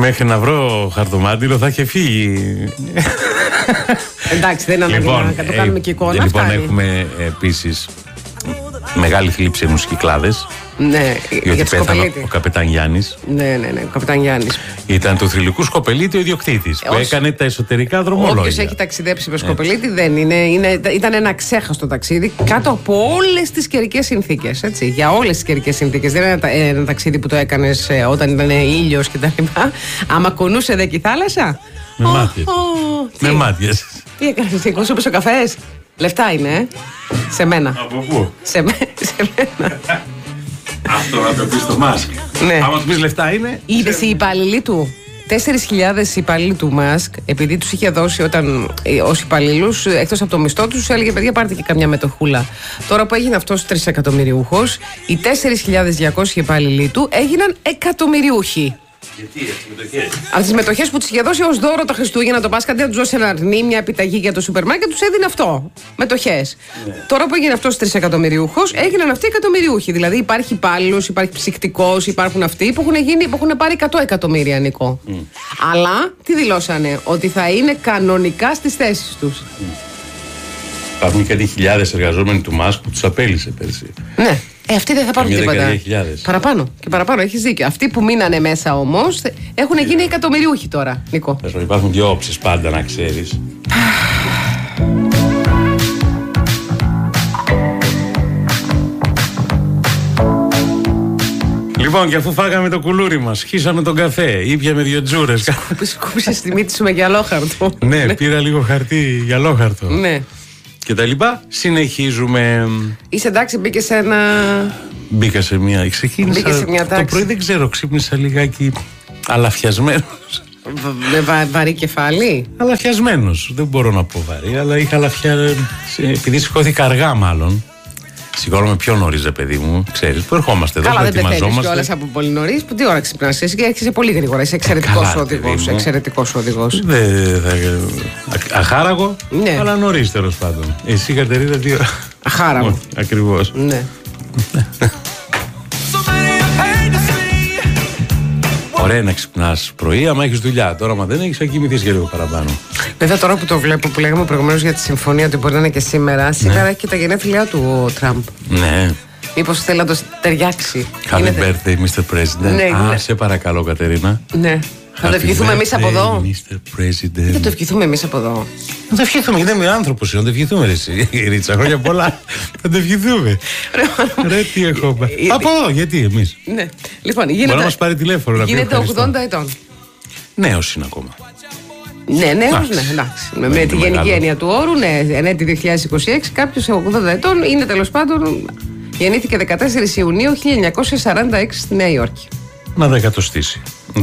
Μέχρι να βρω χαρτομάτιλο θα είχε φύγει. Εντάξει, δεν είναι ανάγκη να το κάνουμε και εικόνα. Λοιπόν, έχουμε επίσης μεγάλη θλίψη σε μουσικυκλάδες. Ναι, γιατί πέθανε ο καπετάν Γιάννης. Ναι, ο καπετάν Γιάννης. Ήταν του θρυλικού Σκοπελίτη ο ιδιοκτήτης που έκανε τα εσωτερικά δρομολόγια. Όποιος έχει ταξιδέψει με Σκοπελίτη δεν είναι. Ήταν ένα ξέχαστο ταξίδι κάτω από όλες τις καιρικές συνθήκες. Έτσι, για όλες τις καιρικές συνθήκες. Δεν είναι ένα ταξίδι που το έκανες όταν ήταν ήλιος κτλ. Άμα κονούσε δε και η θάλασσα. Με μάτιες. Με μάτιες. Τι έκανες, κονσούπες ο καφές. Λεφτά είναι, σε μένα. Από πού? Σε μένα. Αυτό να το πεις στο Μάσκ. Ναι. Άμα του πεις λεφτά είναι. Είδες οι υπαλληλοί του. 4.000 υπαλλήλοι του Μάσκ, επειδή τους είχε δώσει ως υπαλλήλους, εκτός από το μισθό τους, έλεγε παιδιά πάρτε και καμιά μετοχούλα. Τώρα που έγινε αυτός 3 εκατομμυριούχος, οι 4.200 υπαλληλοί του έγιναν εκατομμυριούχοι. Γιατί, μετοχές. Από τις μετοχές που τους είχε δώσει ως δώρο τα Χριστούγεννα το Πάσχα, αντί να τους δώσει ένα αρνί, μια επιταγή για το σούπερ μάρκετ, τους έδινε αυτό. Μετοχές. Ναι. Τώρα που έγινε αυτός 3 εκατομμυριούχος, έγιναν αυτοί εκατομμυριούχοι. Δηλαδή υπάρχει υπάλληλος, υπάρχει ψυκτικός, υπάρχουν αυτοί που έχουν πάρει 100 εκατομμύρια, Νικό. Αλλά τι δηλώσανε, ότι θα είναι κανονικά στις θέσεις τους. Υπάρχουν κάτι χιλιάδες εργαζόμενοι του Μάσκ που τους απέλησε πέρσι. Ναι. Αυτοί δεν θα πάρουν τίποτα. Παραπάνω και παραπάνω, έχεις δίκιο. Αυτοί που μείνανε μέσα όμως έχουν γίνει εκατομμυριούχοι τώρα, Νικό. Υπάρχουν δύο όψεις πάντα, να ξέρεις. Λοιπόν, και αφού φάγαμε το κουλούρι μας, χύσαμε τον καφέ, ήπιαμε 2 τζούρες. Σκούπισες τη μύτη σου με γυαλόχαρτο. Ναι, πήρα λίγο χαρτί γυαλόχαρτο. Ναι. Και τα λοιπά, συνεχίζουμε. Είσαι εντάξει, μπήκε σε ένα. Μπήκα σε μια. Ξεκίνησα. Το πρωί δεν ξέρω, ξύπνησα λιγάκι αλαφιασμένος. Με βαρύ κεφάλι. Αλαφιασμένος. Δεν μπορώ να πω βαρύ, αλλά είχα αλαφιά. Επειδή σηκώθηκα αργά, μάλλον. Σηκώνομαι πιο νωρίς, παιδί μου. Ξέρεις που ερχόμαστε εδώ. Καλά, δεν πεθαίνεις κιόλας από πολύ νωρίς. Που τι ώρα ξυπνάς εσύ και έρχεσαι πολύ γρήγορα. Είσαι εξαιρετικός οδηγός. Αχάραγο, ναι. Αλλά νωρίς τέλος πάντων. Εσύ, Κατερίνα, τι ώρα? Αχάραγο. Ακριβώς. Ναι. Ωραία να ξυπνάς πρωί, άμα έχεις δουλειά. Τώρα, άμα δεν έχεις, θα κοιμηθείς και λίγο παραπάνω. Βέβαια, τώρα που το βλέπω, που λέγαμε προηγουμένως για τη συμφωνία, ότι μπορεί να είναι και σήμερα, σήμερα έχει και τα γενέθλιά του ο Τραμπ. Ναι. Μήπως θέλει να το ταιριάξει. Happy birthday, Mr. President. Ναι. Σε παρακαλώ, Κατερίνα. Ναι. Θα το ευχηθούμε εμείς από εδώ. Mr. President. Θα το ευχηθούμε εμείς από εδώ. Θα το ευχηθούμε, γιατί είμαι άνθρωπος, να το ευχηθούμε, εσύ, Ρίτσα. Χρόνια πολλά. Θα το ευχηθούμε. Ρε, τι έχω. Από εδώ, γιατί εμείς. Ναι. Λοιπόν, γίνεται. Μπορεί να μας πάρει τηλέφωνο να πει. Γίνεται 80 ετών. Νέος είναι ακόμα. Ναι, νέος, ναι, εντάξει. Με τη γενική έννοια του όρου, ναι, ενέτη 2026, κάποιος 80 ετών είναι τέλος πάντων. Γεννήθηκε 14 Ιουνίου 1946 στη Νέα Υόρκη. Να τα εκατοστήσει.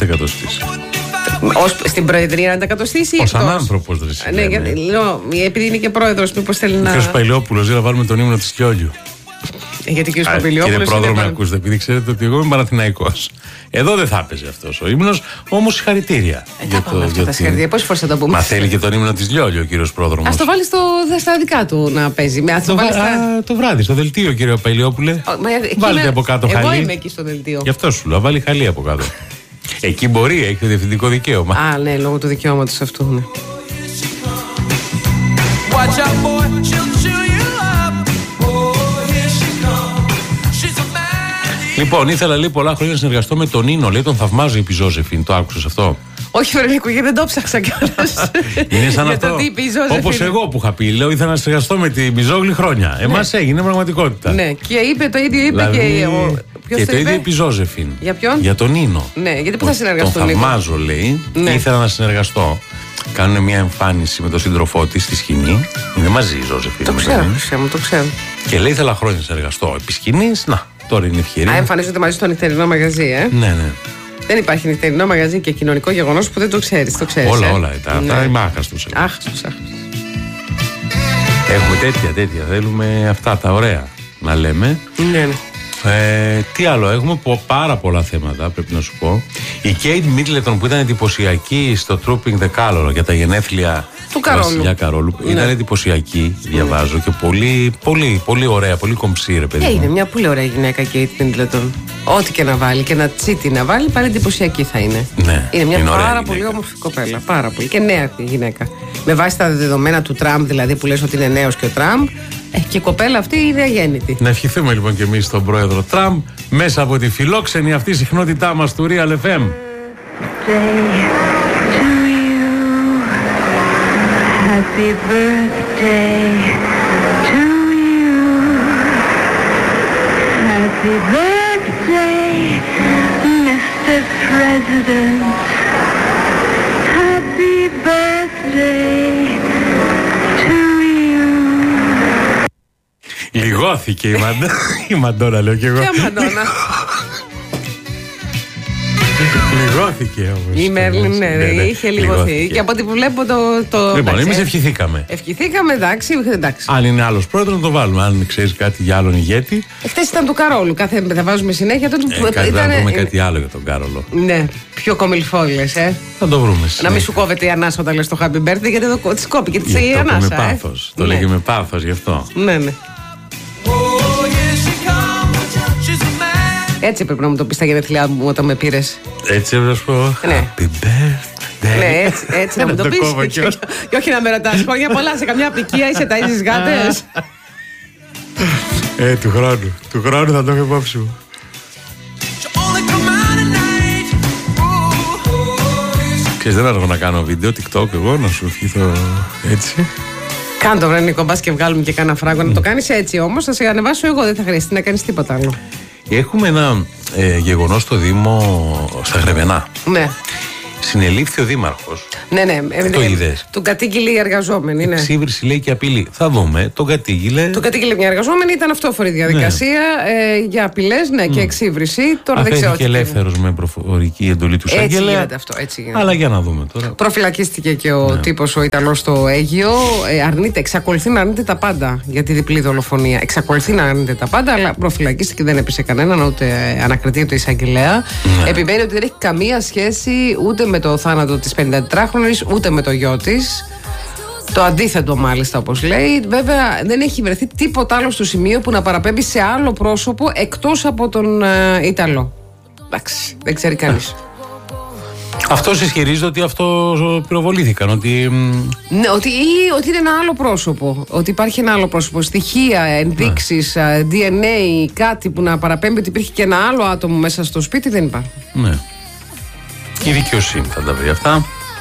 Στην Προεδρία να τα εκατοστήσει. Ως άνθρωπος, ναι, επειδή είναι και πρόεδρος, μήπως θέλει να. Ο κ. Παϊλιόπουλος, να βάλουμε τον ύμνο της Λιόλιου. Γιατί κ. Παπηλιόπουλος. Κύριε Πρόεδρο, με ακούσετε, επειδή ξέρετε ότι εγώ είμαι Παναθηναϊκός. Εδώ δεν θα έπαιζε αυτός ο ύμνος, όμως συγχαρητήρια. Πόσες φορές θα το πούμε. Μα θέλει και τον ύμνο της Λιόλιου ο κύριος Πρόδρομος. Ας το βάλει στα δικά του να παίζει. Το βράδυ, στο δελτίο, κύριε Παϊλιόπουλε. Βάλτε από κάτω χαλί. Εγώ είμαι εκεί στο δελτίο. Γι' αυτό σου λέω, βάλει χαλί από κάτω. Εκεί μπορεί, έχει το διευθυντικό δικαίωμα. Α, ναι, λόγω του δικαιώματος αυτού, ναι. Λοιπόν, ήθελα λέει πολλά χρόνια να συνεργαστώ με τον Νίνο, λέει τον θαυμάζω η Πιζόζεφιν. Το άκουσες αυτό? Όχι, Φερνίκο, γιατί δεν το ψάξα κιόλας. Είναι σαν αυτό. Όπως εγώ που είχα πει, λέω ήθελα να συνεργαστώ με την Πιζόγλη χρόνια. Εμάς έγινε πραγματικότητα. Ναι, και είπε το ίδιο, είπε και ο. Και το ίδιο η Πιζόζεφιν. Για ποιον? Για τον Νίνο. Ναι, γιατί πού θα συνεργαστούν? Τον θαυμάζω, λέει. Ναι. Ήθελα να συνεργαστώ. Κάνουν μια εμφάνιση με τον σύντροφό της στη σκηνή. Είναι μαζί η Ζόζεφιν. Το ξέρω. Και λέει ήθελα χρόνια να συνεργαστώ. Επί σκηνής, να, τώρα είναι ευκαιρία. Εμφανίζονται μαζί στο νυχτερινό μαγαζί, Ναι. Δεν υπάρχει νυχτερινό μαγαζί και κοινωνικό γεγονός που δεν το ξέρεις. Όλα. Αυτά είμαι άχαστος. Έχουμε τέτοια. Θέλουμε αυτά τα ωραία να λέμε. Ναι. Τι άλλο, έχουμε πάρα πολλά θέματα, πρέπει να σου πω. Η Κέιτ Μίτλετον που ήταν εντυπωσιακή στο Trooping the Colour για τα γενέθλια Του Καρόλου. Βασιλιά Καρόλου. Ναι. Ήταν εντυπωσιακή, διαβάζω, και πολύ, πολύ, πολύ ωραία, πολύ κομψή, ρε παιδί μου. Είναι μια πολύ ωραία γυναίκα και η Kate Middleton. Ό,τι και να βάλει και ένα τσίτι να βάλει, πάλι εντυπωσιακή θα είναι. Ναι, είναι μια είναι ωραία πάρα γυναίκα. πολύ όμορφη κοπέλα. Πάρα πολύ. Και νέα γυναίκα. Με βάση τα δεδομένα του Τραμπ, δηλαδή που λες ότι είναι νέος και ο Τραμπ, και η κοπέλα αυτή είναι αγέννητη. Να ευχηθούμε λοιπόν και εμείς στον πρόεδρο Τραμπ μέσα από τη φιλόξενη αυτή συχνότητά μας του Real FM. Happy birthday to you. Happy birthday, Mr. President. Happy birthday to you. Λιγώθηκε η Μαντόνα, λέω κι εγώ. Ποια Μαντόνα? Λιγώθηκε όμως. Η Μέρλιν, ναι, είχε λιγωθεί. Και από ό,τι βλέπω το. Λοιπόν, εμείς ευχηθήκαμε. Ευχηθήκαμε, εντάξει. Αν είναι άλλος πρόεδρος να το βάλουμε. Αν ξέρεις κάτι για άλλον ηγέτη. Χθες ήταν του Καρόλου. Θα βάζουμε συνέχεια. Θα δούμε κάτι άλλο για τον Κάρολο. Ναι, πιο κομιλφό λες, Θα το βρούμε. Να μην σου κόβεται η ανάσα όταν λες το happy birthday, γιατί εδώ της κόπηκε η Το ανάσα. με πάθος. Το λέγει με πάθος γι' αυτό. Ναι. Έτσι έπρεπε να μου το πεις τα γενέθλιά μου όταν με πήρες. Έτσι έπρεπε να σου πω. Ναι. Happy birthday. Ναι, έτσι να μου το πεις. κόβω κιόλας. Και όχι να με ρωτάς χρόνια πολλά, σε καμιά απικία είσαι ταΐζεις γάτες. Του χρόνου θα το έχω υπόψη μου. Ξέρεις, δεν αργώ να κάνω βίντεο, TikTok εγώ, να σου ευχηθώ έτσι. Κάντο βρε Νίκο, μπας και βγάλουμε και κάνα φράγκο. Να το κάνεις έτσι όμως, θα σε ανεβάσω εγώ, δεν θα χρειαστεί να κάνεις τίποτα άλλο. Έχουμε ένα γεγονός στο Δήμο, στα Γρεβενά. Ναι. Συνελήφθη ο δήμαρχος. Ναι. Το είδες? Τον κατήγγειλε η εργαζόμενη. Ναι. Εξύβριση λέει και απειλή. Θα δούμε. Τον κατήγγειλε. Τον κατήγγειλε μια εργαζόμενη, ήταν αυτόφορη διαδικασία για απειλές, ναι, και εξύβριση. Τώρα δεν ξέρω. Αφέθηκε ελεύθερος με προφορική εντολή του Έτσι εισαγγελέα. γίνεται αυτό. Έτσι γίνεται. Αλλά για να δούμε τώρα. Προφυλακίστηκε και ο τύπος ο Ιταλός στο Αίγυο. Εξακολουθεί να αρνείται τα πάντα για τη διπλή δολοφονία. Εξακολουθεί να αρνείται τα πάντα, αλλά προφυλακίστηκε, δεν έπεσε κανέναν, ούτε ανακριτή ούτε εισαγγελέα. Επιμένει ότι δεν έχει καμία σχέση ούτε με το θάνατο της 54χρονης, ούτε με το γιο της. Το αντίθετο μάλιστα, όπως λέει. Βέβαια δεν έχει βρεθεί τίποτα άλλο στο σημείο που να παραπέμπει σε άλλο πρόσωπο εκτός από τον Ιταλό. Εντάξει, δεν ξέρει κανείς. Αυτός ισχυρίζεται ότι αυτό πυροβολήθηκαν. Ότι... Ναι, ότι είναι ένα άλλο πρόσωπο. Ότι υπάρχει ένα άλλο πρόσωπο. Στοιχεία, ενδείξεις, DNA, κάτι που να παραπέμπει ότι υπήρχε και ένα άλλο άτομο μέσα στο σπίτι δεν υπάρχει. Ναι. Η δικαιοσύνη θα τα βρει αυτά.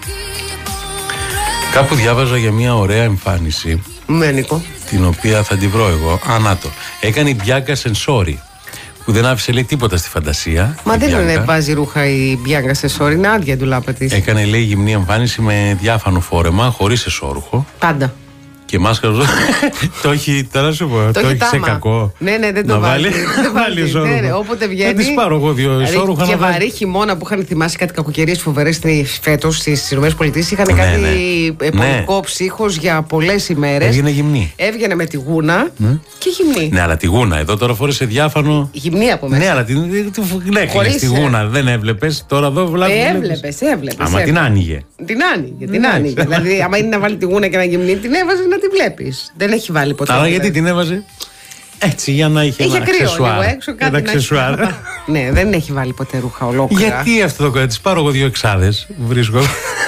Κάπου διάβαζα για μια ωραία εμφάνιση. Ναι, Νίκο. Την οποία θα τη βρω εγώ. Να το. Έκανε η Μπιάνκα Σενσόρι. Που δεν άφησε λέει τίποτα στη φαντασία. Μα δεν βάζει ρούχα η Μπιάνκα Σενσόρι, είναι άδεια η ντουλάπα της. Έκανε λέει γυμνή εμφάνιση με διάφανο φόρεμα, χωρίς εσώρουχο. Πάντα. Και μάσκα το έχει, τώρα σου πω, το έχει σε κακό. Ναι, δεν το βάλει. Δεν βάλει εσώρουχο. Ναι, όποτε βγαίνει. Θα της πάρω εγώ δύο εσώρουχα. Και βαρύ χειμώνα που είχαν θυμάσει κάτι κακοκαιρίες φοβερές φέτος στις ΗΠΑ. Είχαν κάτι πολικό ψύχος για πολλές ημέρες. Έβγαινε γυμνή. Έβγαινε με τη γούνα και γυμνή. Ναι, αλλά τη γούνα. Εδώ τώρα φόρεσε διάφανο. Γυμνή από μέσα. Ναι, αλλά την έκλεινε τη γούνα. Δεν έβλεπες. Τώρα εδώ βλέπει. Έβλεπες. Άμα την άνοιγε. Την άνοιγε. Δηλαδή, άμα είναι να βάλει τη γούνα και να γυμνή, την έβαζε να τη βλέπεις. Δεν έχει βάλει ποτέ. Αλλά γιατί την έβαζε? Έτσι, για να είχε ένα αξεσουάρ. Έξω, κάτι ναι, δεν έχει βάλει ποτέ ρούχα ολόκληρα. Γιατί αυτό το κάνει? Τη πάρω εγώ δύο εξάδες. Βρίσκω.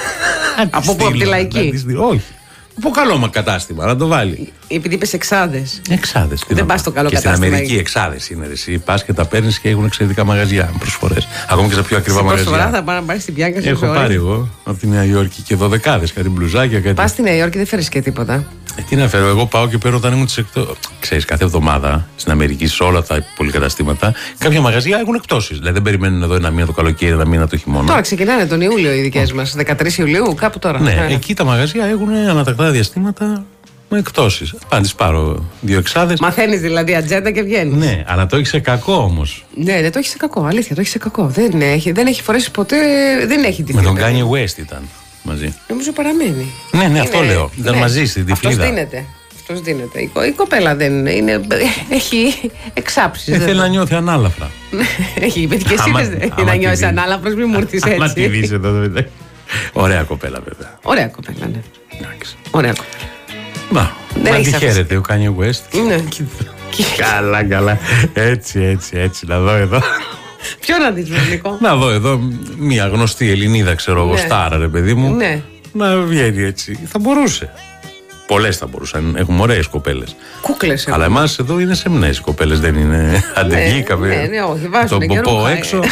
Από πού, από τη Λαϊκή? Όχι. Από καλό κατάστημα, να το βάλει. Επειδή είπες εξάδες. Εξάδες. Δεν πας στο καλό και κατάστημα. Στην Αμερική εξάδες είναι. Εσύ πας και τα παίρνεις και έχουν εξαιρετικά μαγαζιά, προσφορές. Ακόμα και στα πιο ακριβά μαγαζιά. Προσφορά θα πάνε να πάρεις την Μπιάνκα Σενσόρι. Έχω πάρει εγώ από τη Νέα Υόρκη και 12, κάτι μπλουζάκια. Κάτι... Πας στη Νέα Υόρκη, δεν φέρεις και τίποτα. Τι να φέρω, εγώ πάω και παίρνω όταν ήμουν ξέρεις, κάθε εβδομάδα στην Αμερική, σε όλα τα πολυκαταστήματα, κάποια μαγαζιά έχουν εκπτώσεις. Δηλαδή δεν περιμένουν εδώ ένα μήνα το καλοκαίρι, ένα μήνα το χειμώνα. Τώρα ξεκινάνε τον Ιούλιο οι δικές μας. 13 Ιουλίου, κάπου τώρα. Ναι, εκεί τα μαγαζιά έχουν ανατακτά διαστήματα με εκπτώσεις. Πάντα τις πάρω δύο εξάδες. Μαθαίνεις δηλαδή ατζέντα και βγαίνεις. Ναι, αλλά το έχει σε κακό όμως. Ναι, δεν το έχει σε κακό. Αλήθεια, το έχει σε κακό. Δεν έχει φορέσει ποτέ. Δεν έχει τη με τον Kanye West ήταν μαζί. Νομίζω παραμένει. Ναι, αυτό λέω. Ήταν μαζί στην τυφλίδα. Αυτός δίνεται. Η κοπέλα δεν είναι. Έχει εξάψεις. Θέλει να νιώθει ανάλαφρα. Έχει είπε και εσύ να νιώσει ανάλαφρος, μην μου έρθεις έτσι. Άμα τη δεις εδώ. Ωραία κοπέλα βέβαια. Ωραία κοπέλα, ναι. Ωραία. Να, Δεν τη χαίρεται ο Kanye West. Ναι. Καλά. Έτσι. Να δω εδώ. Ποιο να δεις, Νικό? Να δω εδώ μια γνωστή Ελληνίδα, ξέρω εγώ, στάρα, ρε παιδί μου. Ναι. Να βγαίνει έτσι. Θα μπορούσε. Πολλές θα μπορούσαν. Έχουμε ωραίες κοπέλες. Κούκλες. Αλλά εμάς εδώ είναι σεμνές οι κοπέλες, δεν είναι. Αντεβγήκαμε. Ναι, όχι, βάζουν τον ποπό έξω.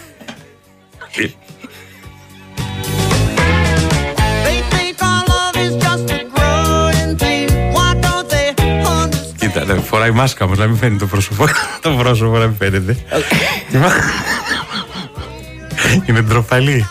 Κοίτα, φοράει μάσκα όμως, να μην φαίνεται το πρόσωπο. Το πρόσωπο να μην φαίνεται. Είναι ντροπαλή.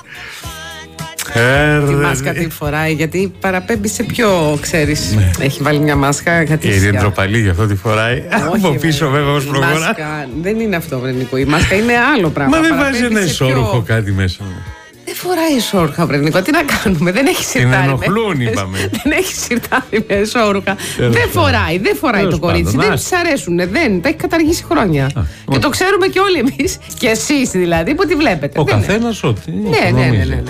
Τη μάσκα τη φοράει, γιατί παραπέμπει σε πιο, ξέρεις. Έχει βάλει μια μάσκα. Είναι ντροπαλή, γι' αυτό τη φοράει. Από πίσω βέβαια ως προχωρά. Δεν είναι αυτό, Βρενικό. Η μάσκα είναι άλλο πράγμα. Μα δεν βάζει ένα ισόρουχο κάτι μέσα. Δεν φοράει ισόρουχα, Βρενικό. Τι να κάνουμε, δεν έχει σιρτάρι. Την ενοχλούν, είπαμε. Δεν έχει σιρτάρι με ισόρουχα. Δεν φοράει το κορίτσι. Δεν τη αρέσουν. Δεν. Τα έχει καταργήσει χρόνια. Και το ξέρουμε και όλοι εμείς. Και εσείς δηλαδή που τη βλέπετε. Ο καθένας ό,τι. Ναι.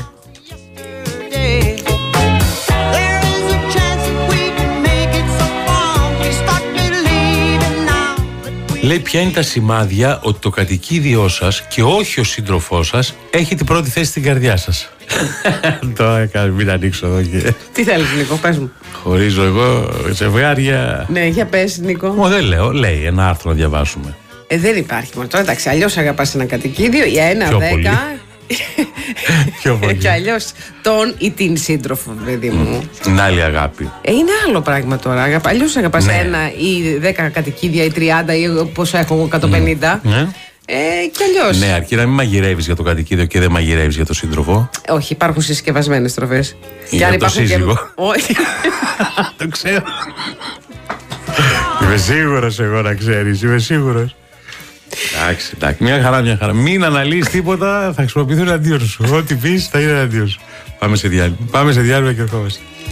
Λέει, ποια είναι τα σημάδια ότι το κατοικίδιό σας και όχι ο σύντροφός σας έχει την πρώτη θέση στην καρδιά σας? Τώρα έκανε, μην ανοίξω εδώ και... Τι θέλεις, Νίκο, πες μου. Χωρίζω εγώ ζευγάρια. Ναι, για πες, Νίκο. Δεν λέω, λέει ένα άρθρο να διαβάσουμε. Δεν υπάρχει μόνο τώρα, εντάξει, αλλιώς αγαπάς ένα κατοικίδιο για 1-10. Και αλλιώς τον ή την σύντροφο, παιδί μου. Είναι άλλη αγάπη. Είναι άλλο πράγμα τώρα. Αλλιώς αγαπάς 1 ή 10 κατοικίδια ή 30 ή πόσα έχω εγώ, 150. Και αλλιώς. Ναι, αρκεί να μην μαγειρεύεις για το κατοικίδιο και δεν μαγειρεύεις για το σύντροφο. Όχι, υπάρχουν συσκευασμένες τροφές. Για το σύζυγο. Όχι. Το ξέρω. Είμαι σίγουρος εγώ να ξέρεις. Είμαι σίγουρος. Εντάξει, μια χαρά. Μην αναλύεις τίποτα, θα χρησιμοποιηθούν αντίον σου. Ό,τι πεις θα είναι αντίον σου. Πάμε σε διάλειμμα και ερχόμαστε.